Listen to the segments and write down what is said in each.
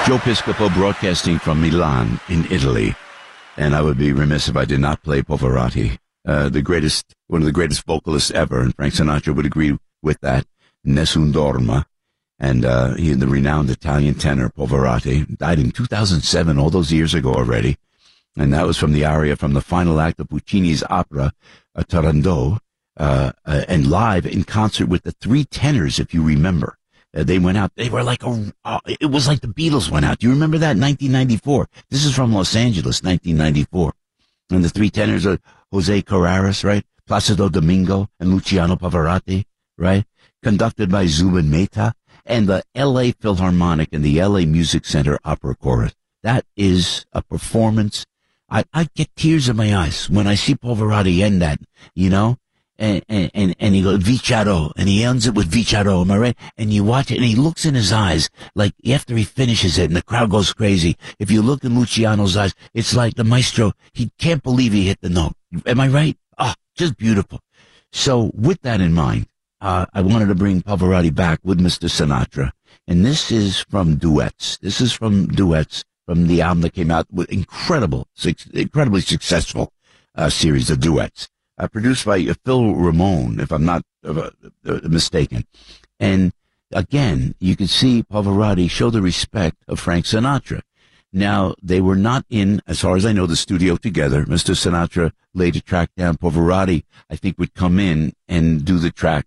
Joe Piscopo broadcasting from Milan in Italy. And I would be remiss if I did not play Pavarotti, one of the greatest vocalists ever, and Frank Sinatra would agree with that. Nessun Dorma. And the renowned Italian tenor Pavarotti died in 2007, all those years ago already. And that was from the aria from the final act of Puccini's opera, Turandot, and live in concert with the three tenors, if you remember. They went out. They were like it was like the Beatles went out. Do you remember that? 1994. This is from Los Angeles, 1994. And the three tenors are Jose Carreras, right? Placido Domingo and Luciano Pavarotti, right? Conducted by Zubin Mehta and the L.A. Philharmonic and the L.A. Music Center Opera Chorus. That is a performance. I get tears in my eyes when I see Pavarotti end that, you know? And he goes, Vicciaro, and he ends it with Vicciaro, am I right? And you watch it, and he looks in his eyes, like after he finishes it, and the crowd goes crazy. If you look in Luciano's eyes, it's like the maestro, he can't believe he hit the note. Am I right? Just beautiful. So with that in mind, I wanted to bring Pavarotti back with Mr. Sinatra. And this is from Duets. This is from Duets, from the album that came out with incredibly successful series of duets. Produced by Phil Ramone, if I'm not mistaken. And again, you can see Pavarotti show the respect of Frank Sinatra. Now, they were not in, as far as I know, the studio together. Mr. Sinatra laid a track down. Pavarotti, I think, would come in and do the track.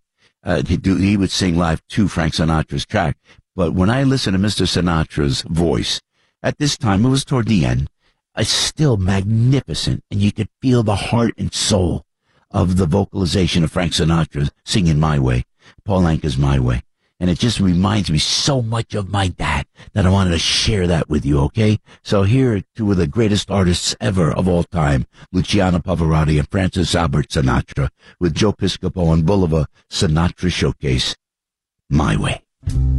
He would sing live to Frank Sinatra's track. But when I listen to Mr. Sinatra's voice, at this time, it was toward the end, it's still magnificent, and you could feel the heart and soul of the vocalization of Frank Sinatra singing My Way, Paul Anka's My Way. And it just reminds me so much of my dad that I wanted to share that with you, okay? So here are two of the greatest artists ever of all time, Luciano Pavarotti and Francis Albert Sinatra, with Joe Piscopo on Boulevard Sinatra Showcase, My Way.